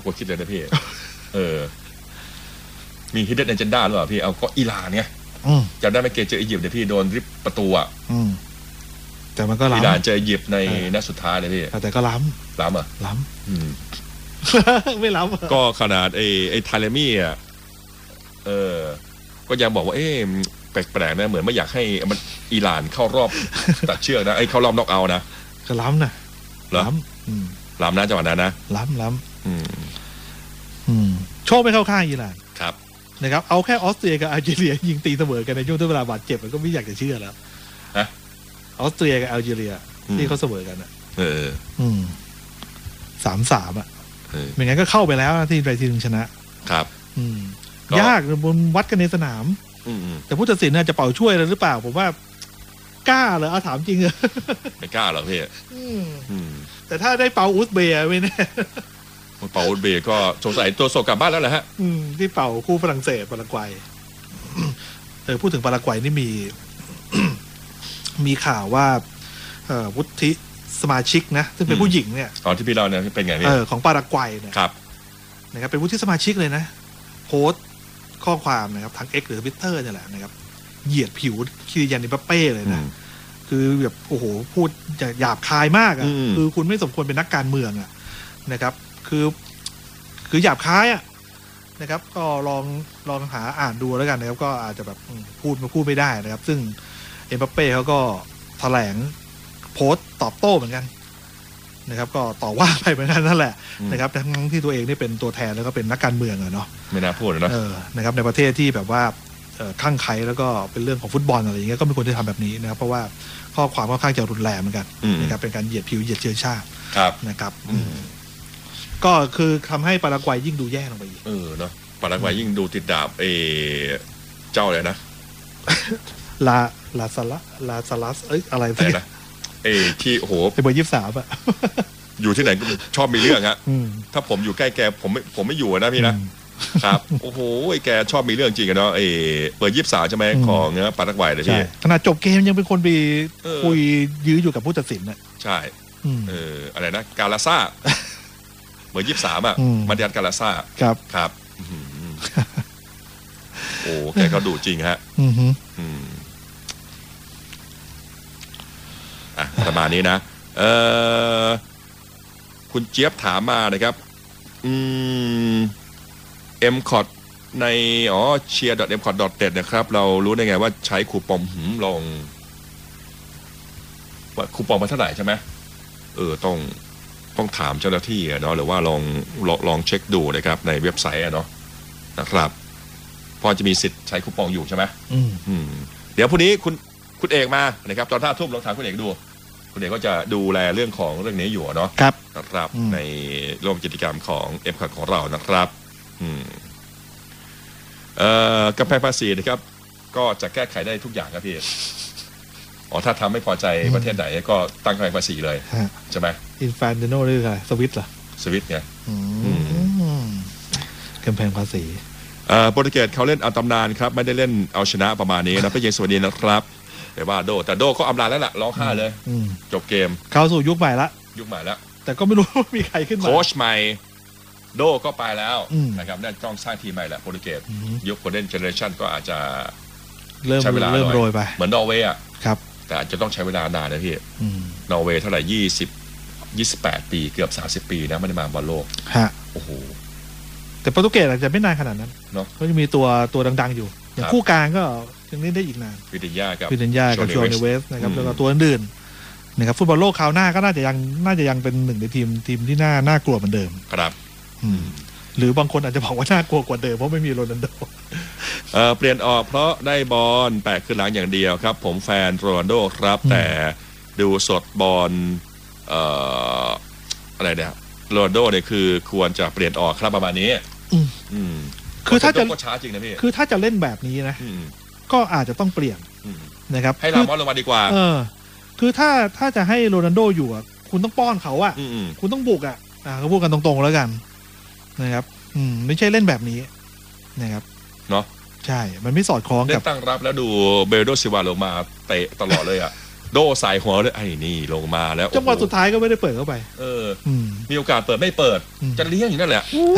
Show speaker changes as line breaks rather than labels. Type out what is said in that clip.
ว่าคิดเลยนะพี่มี hidden agenda หรือเปล่าพี่เอาก็อิหร่านไงจำได้ไหมเกมเจออียิปต์เนี่ยพี่โดนริบประตูอ่ะ
แต่มันก็ล้ำ
อิหร่านเจออียิปต์ในนัดสุดท้ายเลยพี่
แต่ก็ล้
ำอ่ะ
ล้ำไม่ล้ำ
ก็ขนาดไอ้ไทเลมี่อ่ะก็ยังบอกว่าแปลกๆนะเหมือนไม่อยากให้มันอิหร่านเข้ารอบตัดเชือกนะเข้ารอบน็อกเอาท์นะ
ก็ล้ำนะ
ล้ำนะจังหวะนั้นนะ
ล้ำโชคไม่เข้าข้างอิหร่าน
ครับ
นะครับเอาแค่ออสเตรียกับอัลจีเรียยิงตีเสมอกันในช่วงที่เวลาบาดเจ็บมันก็ไม่อยากจะเชื่อแล้ว
ฮะ
ออสเตรียกับอัลจีเรียที่เขาเสมอกัน3-3ไม่งั้นก็เข้าไปแล้วที่ใดทีมชนะครับยากบนวัดกันในสนามแต่ผู้ตัดสินน่าจะเป่าช่วยหรือเปล่าผมว่ากล้าเหรอเอาถามจริง
ไม่กล้าหรอพี่
แต่ถ้าได้เป่าอุซเบย์ไม่แน่
เป่าอุซเบย์ก็สงสัยตัวโซกลับบ้านแล้วแหละฮะ
ที่เป่าคู่ฝรั่งเศสปารากวัยพูดถึงปารากวัยนี่มีข่าวว่าวุฒิสมาชิกนะซึ่งเป็นผู้หญิงเนี่ย
ที่พี่เล่าเนี่ยเป็นไงพี่
ของปารากวัยเนี่ยนะครับเป็นวุฒิสมาชิกเลยนะโพสต์ข้อความนะครับทาง X หรือ Twitter เนี่ยแหละนะครับเหยียดผิวคิริยัน เอ็มบัปเป้เลยนะคือแบบโอ้โหพูดหยาบคายมากคือคุณไม่สมควรเป็นนักการเมืองนะครับคือหยาบคายนะครับก็ลองหาอ่านดูแล้วกันนะครับก็อาจจะแบบพูดไม่ได้นะครับซึ่งเอ็มบัปเป้เขาก็แถลงโพสต์ตอบโต้เหมือนกันนะครับก็ต่อว่าไปเหมือนกันนั่นแหละนะครับทั้งที่ตัวเองนี่เป็นตัวแทนแล้วก็เป็นนักการเมืองเนาะ
ไม่น่าพูดนะ
นะครับในประเทศที่แบบว่าคลั่งไคล้แล้วก็เป็นเรื่องของฟุตบอลอะไรอย่างเงี้ยก็ไม่ควรจะทำแบบนี้นะครับเพราะว่าข้อความค่อนข้างจะรุนแรงเหมือนกันนะครับเป็นการเหยียดผิวเหยียดเชื้อชาตินะครับก็คือทำให้ปารากวัยยิ่งดูแย่ลงไปอีก
เนาะปารากวัยยิ่งดูติดดาบเจ้าเลยนะ
ลาซาลัสอะไร
นะที่โอ้โห
เบอร์23
อยู่ที่ไหนก็ชอบมีเรื่องฮะถ้าผมอยู่ใกล้แกผมไม่อยู่นะพี่นะครับโอ้โหแกชอบมีเรื่องจริงกันเนาะเบอร์23ใช่ไหมของปารากวัยเลยพี่
ขนาดจบเกมยังเป็นคนไปคุยยื้ออยู่กับผู้ตัดสิน
ใช่อะไรนะกาลาซ่าเบอร์23มาเดียนกาลาซ่าครับโอ้แกก็ดูจริงฮะประมาณนี้นะคุณเจี๊ยบถามมานะครับMCOT ในcheer.mcot.net นะครับเรารู้ได้ไงว่าใช้คูปองลองว่าคูปองมาเท่าไหร่ใช่ไหมต้องถามเจ้าหน้าที่เนาะหรือว่าลองเช็คดูนะครับในเว็บไซต์เนาะนะครับพอจะมีสิทธิ์ใช้คูปองอยู่ใช่ไหมเดี๋ยวพรุ่งนี้คุณเอกมานะครับตอน5 ทุ่มลองถามคุณเอกดูคุณเอกก็จะดูแลเรื่องของเรื่องนี้อยู่เนาะนะครับในร่วมกิจกรรมของMCOTของเรานะครับกำแพงภาษีนะครับก็จะแก้ไขได้ทุกอย่างครับพี่ถ้าทำไม่พอใจประเทศไหนก็ตั้งกำแพงภาษีเลยใช่ไหม
อินฟานเดโนหรืออะไรสวิตเหรอ
สวิตไง
กำแพงภาษี
โปรตุเกสเขาเล่นเอาตำนานครับไม่ได้เล่นเอาชนะประมาณนี้นะพี่เยสวัสดีนะครับแต่ว่าแต่โดก็อำลาแล้วล่ะร้องไห้เลยจบเกม
เข้าสู่ยุคใหม่ละแต่ก็ไม่รู้ว่ามีใครขึ้นมา
โค้ชใหม่โดก็ไปแล้วนะครับน่าต้องสร้างทีมใหม่แหละโปรตุเกสยุคโกลเด้นเจเนอเรชั่นก็อาจจะใช้เวลาหน่อยเหมือนนอร์เวย์
ครับ
แต่อาจจะต้องใช้เวลานานนะพี่นอร์เวย์เท่าไหร่28 ปีเกือบ30 ปีนะไม่ได้มาบอลโลกโอ้โห
แต่โปรตุเกสอาจจะไม่นานขนาดนั้น
เนาะ
ก็จะมีตัวดังๆอยู่อย่างคู่กลางก็ยังเล่นได้อีกนาน
วิติญญากับ
โจเนเวสนะครับแล้วก็ตัวอื่นนะครับฟุตบอลโลกคราวหน้าก็น่าจะยังเป็นหนึ่งในทีมที่น่ากลัวเหมือนเดิม
ครับ
หรือบางคนอาจจะบอกว่าน่ากลัวกว่าเดิมเพราะไม่มีโรนัลโด
เปลี่ยนออกเพราะได้บอลแปะขึ้นหลังอย่างเดียวครับผมแฟนโรนัลโดครับแต่ดูสดบอลอะไรเนี่ยโรนัลโดเนี่ยคือควรจะเปลี่ยนออกครับประมาณนี้
คือถ้าจะ
ช้าจริงนะพี่
คือถ้าจะเล่นแบบนี้นะก็อาจจะต้องเปลี่ยนนะครับ
ให้ลามอสลงมาดีกว่า
คือถ้าจะให้โรนัลโดอยู่คุณต้องป้อนเขาคุณต้องบุกเขาพูดกันตรงๆแล้วกันนะครับไม่ใช่เล่นแบบนี้นะครับ
เนาะ
ใช่มันไม่สอดคล้องกับ
ตั้งรับแล้วดูเบลโดซิวาลงมาเตะตลอดเลยโดใส่หัวเลยไอ้นี่ลงมาแล้ว
จังหวะสุดท้ายก็ไม่ได้เปิดเข้าไป
มีโอกาสเปิดไม่เปิดจะเลี้ยงอยู่นั่นแหละ